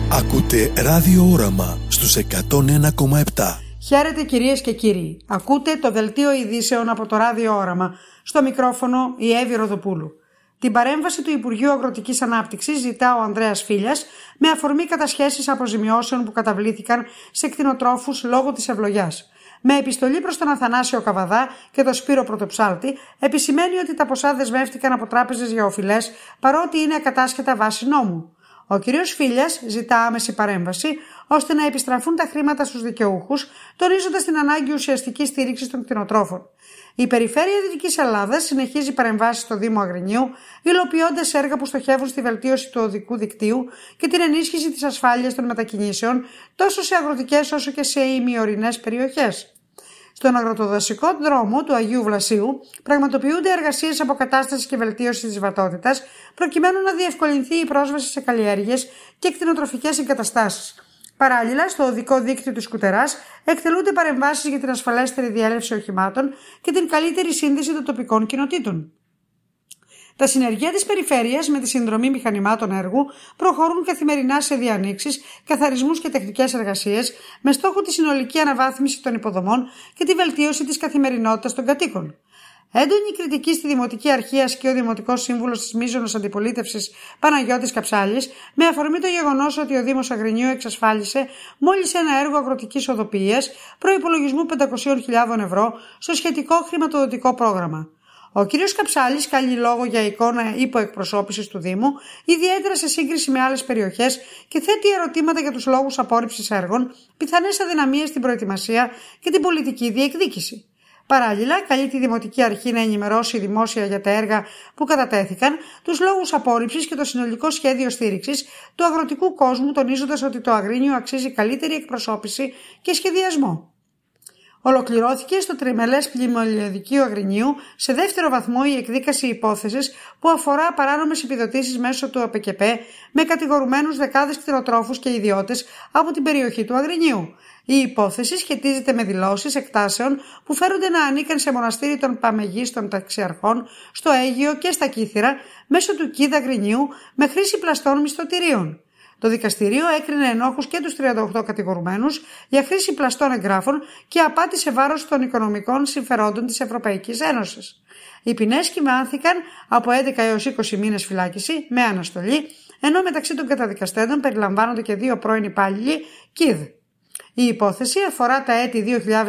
Ακούτε Ράδιο Όραμα στους 101,7. Χαίρετε κυρίες και κύριοι. Ακούτε το δελτίο ειδήσεων από το Ράδιο Όραμα. Στο μικρόφωνο η Εύη Ροδοπούλου. Την παρέμβαση του Υπουργείου Αγροτικής Ανάπτυξης ζητά ο Ανδρέας Φίλιας με αφορμή κατασχέσεις αποζημιώσεων που καταβλήθηκαν σε κτηνοτρόφους λόγω της ευλογιάς. Με επιστολή προς τον Αθανάσιο Καβαδά και τον Σπύρο Πρωτοψάλτη, επισημαίνει ότι τα ποσά δεσμεύτηκαν από τράπεζες για οφειλές παρότι είναι ακατάσχετα βάσει νόμου. Ο κ. Φίλιας ζητά άμεση παρέμβαση ώστε να επιστραφούν τα χρήματα στους δικαιούχους, τονίζοντας την ανάγκη ουσιαστικής στήριξης των κτηνοτρόφων. Η Περιφέρεια Δυτικής Ελλάδας συνεχίζει παρεμβάσεις στο Δήμο Αγρινίου, υλοποιώντας έργα που στοχεύουν στη βελτίωση του οδικού δικτύου και την ενίσχυση της ασφάλειας των μετακινήσεων, τόσο σε αγροτικές όσο και σε ημιορεινές περιοχές. Στον αγροτοδασικό δρόμο του Αγίου Βλασίου πραγματοποιούνται εργασίες αποκατάστασης και βελτίωσης της βατότητας, προκειμένου να διευκολυνθεί η πρόσβαση σε καλλιέργειες και κτηνοτροφικές εγκαταστάσεις. Παράλληλα, στο οδικό δίκτυο της Κουτεράς εκτελούνται παρεμβάσεις για την ασφαλέστερη διέλευση οχημάτων και την καλύτερη σύνδεση των τοπικών κοινοτήτων. Τα συνεργεία της περιφέρειας με τη συνδρομή μηχανημάτων έργου προχωρούν καθημερινά σε διανοίξεις, καθαρισμούς και τεχνικές εργασίες με στόχο τη συνολική αναβάθμιση των υποδομών και τη βελτίωση της καθημερινότητας των κατοίκων. Έντονη κριτική στη Δημοτική Αρχή ασκεί ο Δημοτικός Σύμβουλος της Μίζωνος Αντιπολίτευσης Παναγιώτης Καψάλης με αφορμή το γεγονός ότι ο Δήμος Αγρινίου εξασφάλισε μόλις ένα έργο αγροτικής οδοποιίας προϋπολογισμού 500.000 ευρώ στο σχετικό χρηματοδοτικό πρόγραμμα. Ο κ. Καψάλης καλεί λόγο για εικόνα υποεκπροσώπησης του Δήμου, ιδιαίτερα σε σύγκριση με άλλες περιοχές, και θέτει ερωτήματα για τους λόγους απόρριψης έργων, πιθανές αδυναμίες στην προετοιμασία και την πολιτική διεκδίκηση. Παράλληλα, καλεί τη Δημοτική Αρχή να ενημερώσει δημόσια για τα έργα που κατατέθηκαν, τους λόγους απόρριψης και το συνολικό σχέδιο στήριξης του αγροτικού κόσμου, τονίζοντας ότι το Αγρίνιο αξίζει καλύτερη εκπροσώπηση και σχεδιασμό. Ολοκληρώθηκε στο τριμελές πλημμυλιωδικείο Αγρινίου σε δεύτερο βαθμό η εκδίκαση υπόθεσης που αφορά παράνομες επιδοτήσεις μέσω του ΑΠΚΠ με κατηγορουμένους δεκάδες κτηνοτρόφους και ιδιώτες από την περιοχή του Αγρινίου. Η υπόθεση σχετίζεται με δηλώσεις εκτάσεων που φέρονται να ανήκαν σε μοναστήρι των Παμεγείς των Ταξιαρχών, στο Αίγυο και στα Κύθυρα μέσω του ΚΙΔ Αγρινίου με χρήση πλαστών μισθωτηρίων. Το δικαστήριο έκρινε ενόχους και τους 38 κατηγορουμένους για χρήση πλαστών εγγράφων και απάτη σε βάρος των οικονομικών συμφερόντων της Ευρωπαϊκής Ένωσης. Οι ποινές κυμάνθηκαν από 11 έως 20 μήνες φυλάκιση με αναστολή, ενώ μεταξύ των καταδικαστέντων περιλαμβάνονται και 2 πρώην υπάλληλοι ΚΙΔ. Η υπόθεση αφορά τα έτη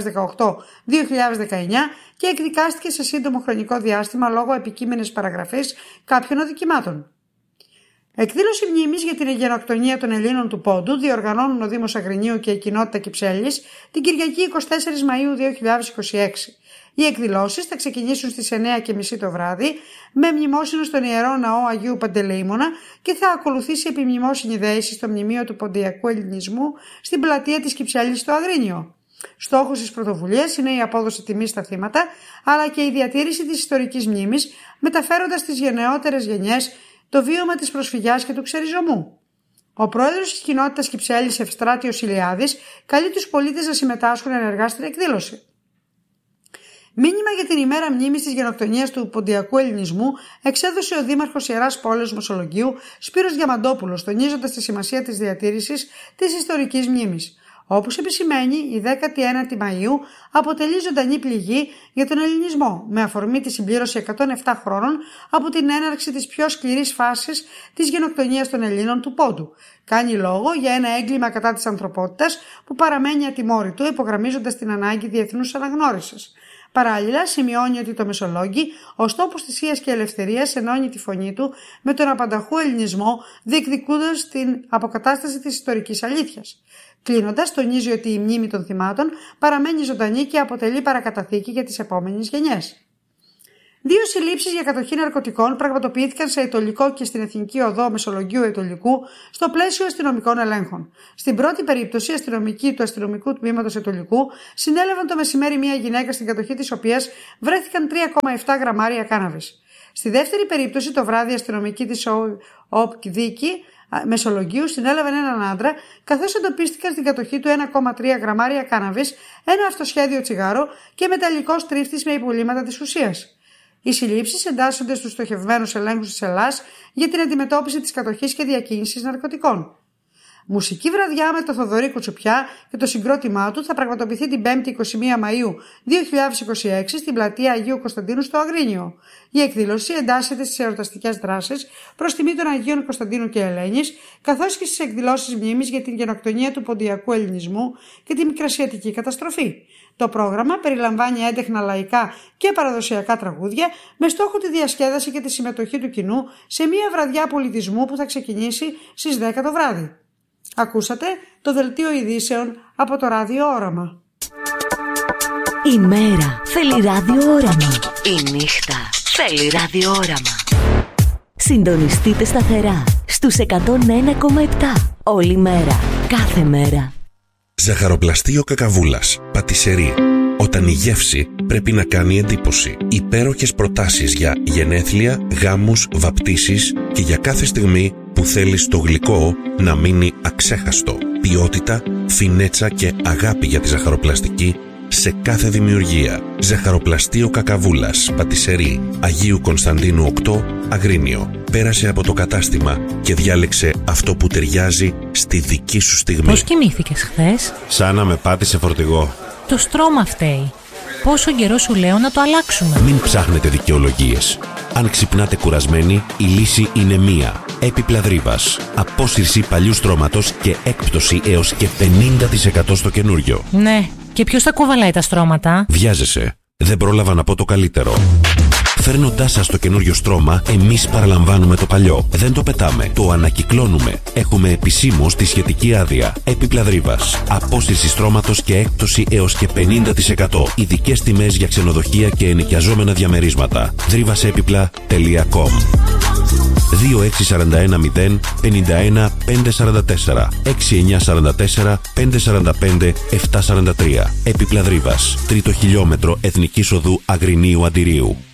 2018-2019 και εκδικάστηκε σε σύντομο χρονικό διάστημα λόγω επικείμενης παραγραφής κάποιων αδικημάτων. Εκδήλωση μνήμης για την γενοκτονία των Ελλήνων του Πόντου διοργανώνουν ο Δήμος Αγρινίου και η κοινότητα Κυψέλης την Κυριακή 24 Μαΐου 2026. Οι εκδηλώσεις θα ξεκινήσουν στις 9:30 το βράδυ με μνημόσυνο στον Ιερό Ναό Αγίου Παντελεήμονα και θα ακολουθήσει επιμνημόσυνη δέηση στο μνημείο του Ποντιακού Ελληνισμού στην πλατεία της Κυψέλης στο Αγρίνιο. Στόχος της πρωτοβουλίας είναι η απόδοση τιμής στα θύματα αλλά και η διατήρηση της ιστορικής μνήμης, μεταφέροντας στις γενναιότερες γενιές το βίωμα της προσφυγιάς και του ξεριζωμού. Ο πρόεδρος της κοινότητας Κυψέλης, Ευστράτιος Ηλιάδης, καλεί τους πολίτες να συμμετάσχουν ενεργά στην εκδήλωση. Μήνυμα για την ημέρα μνήμης της γενοκτονίας του Ποντιακού Ελληνισμού εξέδωσε ο Δήμαρχος Ιεράς Πόλεως Μεσολογγίου Σπύρος Διαμαντόπουλος, τονίζοντας τη σημασία της διατήρησης της ιστορικής μνήμης. Όπως επισημαίνει, η 19η Μαΐου αποτελεί ζωντανή πληγή για τον ελληνισμό, με αφορμή τη συμπλήρωση 107 χρόνων από την έναρξη της πιο σκληρής φάσης της γενοκτονίας των Ελλήνων του Πόντου. Κάνει λόγο για ένα έγκλημα κατά της ανθρωπότητας που παραμένει ατιμόρυτο, υπογραμμίζοντας την ανάγκη διεθνούς αναγνώρισης. Παράλληλα, σημειώνει ότι το Μεσολόγγι, ως τόπος θυσίας και ελευθερίας, ενώνει τη φωνή του με τον απανταχού ελληνισμό, διεκδικούντας την αποκατάσταση της ιστορικής αλήθειας. Κλείνοντας, τονίζει ότι η μνήμη των θυμάτων παραμένει ζωντανή και αποτελεί παρακαταθήκη για τις επόμενες γενιές. 2 συλλήψεις για κατοχή ναρκωτικών πραγματοποιήθηκαν σε Αιτωλικό και στην Εθνική Οδό Μεσολογγίου Αιτωλικού στο πλαίσιο αστυνομικών ελέγχων. Στην πρώτη περίπτωση, αστυνομικοί του αστυνομικού τμήματος Αιτωλικού συνέλαβαν το μεσημέρι μια γυναίκα στην κατοχή της οποίας βρέθηκαν 3,7 γραμμάρια κάναβης. Στη δεύτερη περίπτωση, το βράδυ, αστυνομικοί της ΟΠΚ Δίκη Μεσολογγίου συνέλαβαν έναν άντρα, καθώς εντοπίστηκαν στην κατοχή του 1,3 γραμμάρια κάναβης, ένα αυτοσχέδιο τσιγάρο και μεταλλικός τρίφτης με υπολείμματα της ουσίας. Οι συλλήψεις εντάσσονται στους στοχευμένους ελέγχους της Ελλάς για την αντιμετώπιση της κατοχής και διακίνησης ναρκωτικών. Μουσική βραδιά με το Θοδωρή Κουτσουπιά και το συγκρότημά του θα πραγματοποιηθεί την 5η 21 Μαΐου 2026 στην πλατεία Αγίου Κωνσταντίνου στο Αγρίνιο. Η εκδήλωση εντάσσεται στις εορταστικές δράσεις προς τιμή των Αγίων Κωνσταντίνου και Ελένης, καθώς και στις εκδηλώσεις μνήμης για την γενοκτονία του ποντιακού ελληνισμού και τη μικρασιατική καταστροφή. Το πρόγραμμα περιλαμβάνει έντεχνα λαϊκά και παραδοσιακά τραγούδια με στόχο τη διασκέδαση και τη συμμετοχή του κοινού σε μια βραδιά πολιτισμού που θα ξεκινήσει στις 10 το βράδυ. Ακούσατε το δελτίο ειδήσεων από το Ράδιο Όραμα. Η μέρα θέλει ραδιόραμα. Η νύχτα θέλει ραδιόραμα. Συντονιστείτε σταθερά στους 101,7 όλη μέρα, κάθε μέρα. Ζαχαροπλαστείο Κακαβούλας, πατισερί. Όταν η γεύση πρέπει να κάνει εντύπωση. Υπέροχες προτάσεις για γενέθλια, γάμους, βαπτίσεις και για κάθε στιγμή που θέλεις το γλυκό να μείνει αξέχαστο. Ποιότητα, φινέτσα και αγάπη για τη ζαχαροπλαστική σε κάθε δημιουργία. Ζαχαροπλαστείο Κακαβούλας, πατισερί, Αγίου Κωνσταντίνου 8, Αγρίνιο. Πέρασε από το κατάστημα και διάλεξε αυτό που ταιριάζει στη δική σου στιγμή. Πώς κοιμήθηκες χθες? Σαν να με πάτησε φορτηγό. Το στρώμα φταίει. Πόσο καιρό σου λέω να το αλλάξουμε? Μην ψάχνετε δικαιολογίες. Αν ξυπνάτε κουρασμένοι, η λύση είναι μία. Έπιπλα Δρύβας. Απόσυρση παλιού στρώματος και έκπτωση έως και 50% στο καινούριο. Ναι, και ποιος θα κουβαλάει τα στρώματα? Βιάζεσαι. Δεν πρόλαβα να πω το καλύτερο. Φέρνοντάς σας το καινούριο στρώμα, εμείς παραλαμβάνουμε το παλιό. Δεν το πετάμε, το ανακυκλώνουμε. Έχουμε επισήμως τη σχετική άδεια. Έπιπλα Δρύβας. Απόσυρση στρώματος και έκπτωση έως και 50%. Ειδικές τιμές για ξενοδοχεία και ενοικιαζόμενα διαμερίσματα. Drivasepipla.com 2641 051 544 6944 545 743. Έπιπλα Δρύβας. 3ο χιλιόμετρο Εθνικής Οδού Αγρινίου Αντιρίου.